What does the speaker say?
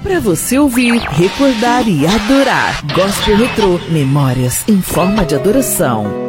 Para você ouvir, recordar e adorar. Gospel Retrô, memórias em forma de adoração.